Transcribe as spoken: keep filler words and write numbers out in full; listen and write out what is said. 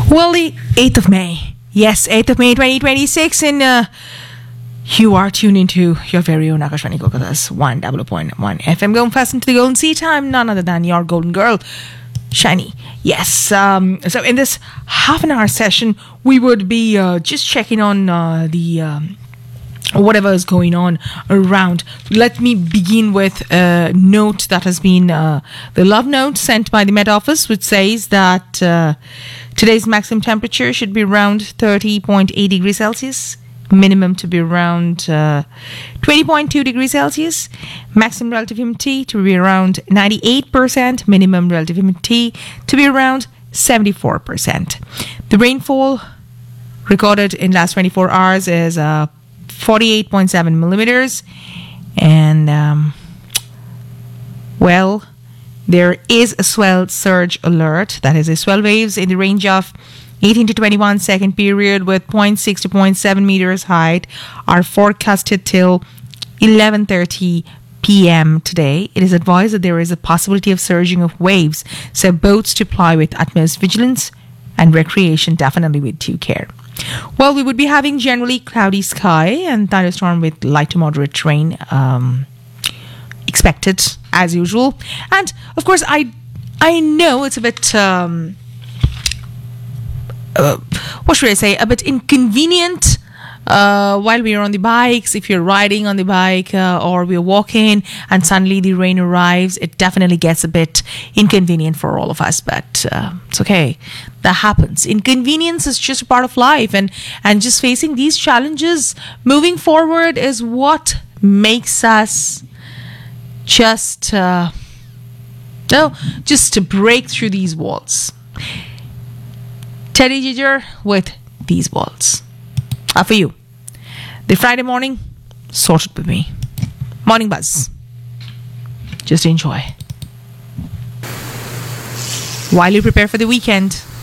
Well, the eighth of May. Yes, eighth of May twenty twenty-six, and uh, you are tuned into your very own Akashvani Kolkata's one oh oh point one F M. Going fast into the golden sea time, none other than your golden girl, Shani. Yes, um, so in this half an hour session, we would be uh, just checking on uh, the... Um, whatever is going on around. Let me begin with a note that has been uh, the love note sent by the Met Office, which says that uh, today's maximum temperature should be around thirty point eight degrees Celsius, minimum to be around uh, twenty point two degrees Celsius, maximum relative humidity to be around ninety-eight percent, minimum relative humidity to be around seventy-four percent. The rainfall recorded in last twenty-four hours is uh, forty-eight point seven millimeters, and um, well, there is a swell surge alert. That is, a swell waves in the range of eighteen to twenty-one second period with zero point six to zero point seven meters height are forecasted till eleven thirty p.m. today. It is advised that there is a possibility of surging of waves, so boats to ply with utmost vigilance and recreation definitely with due care. Well, we would be having generally cloudy sky and thunderstorm with light to moderate rain um, expected as usual. And of course, I I know it's a bit um, uh, what should I say? A bit inconvenient uh, while we are on the bikes. If you're riding on the bike uh, or we're walking and suddenly the rain arrives, it definitely gets a bit inconvenient for all of us. But uh, it's okay. That happens. Inconvenience is just a part of life, and and just facing these challenges moving forward is what makes us just uh, no just to break through these walls. Teddy Giger with These Walls. Ah, for you, the Friday morning sorted with me. Morning buzz. Just enjoy while you prepare for the weekend.